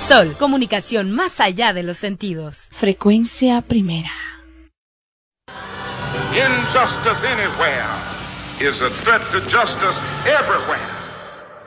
Sol, comunicación más allá de los sentidos. Frecuencia primera. Injustice anywhere is a threat to justice everywhere.